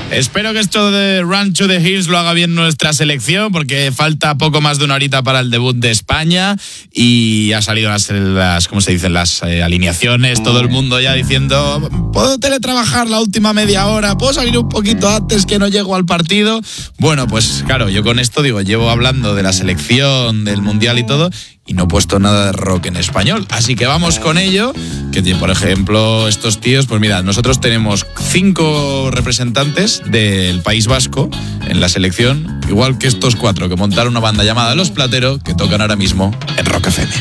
Espero que esto de Run to the Hills lo haga bien nuestra selección, porque falta poco más de una horita para el debut de España y ha salido las ¿cómo se dicen? Las alineaciones, todo el mundo ya diciendo, ¿puedo teletrabajar la última media hora? ¿Puedo salir un poquito antes que no llego al partido? Bueno, pues claro, yo con esto digo, llevo hablando de la selección, del Mundial y todo, y no he puesto nada de rock en español. Así que vamos con ello, que por ejemplo estos tíos, pues mira, nosotros tenemos 5 representantes del País Vasco en la selección, igual que estos 4 que montaron una banda llamada Los Platero, que tocan ahora mismo en Rock FM.